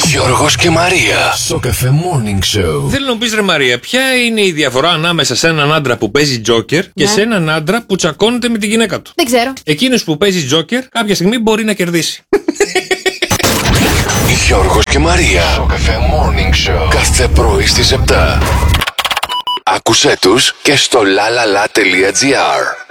Γιώργος και Μαρία. Στο Cafe Morning Show. Θέλω να μου πεις ρε Μαρία, ποια είναι η διαφορά ανάμεσα σε έναν άντρα που παίζει τζόκερ και σε έναν άντρα που τσακώνεται με τη γυναίκα του? Δεν ξέρω. Εκείνος που παίζει τζόκερ κάποια στιγμή μπορεί να κερδίσει. Γιώργος και Μαρία. Στο Cafe Morning Show. Κάθε πρωί στις 7. Άκουσέ τους και στο lalala.gr.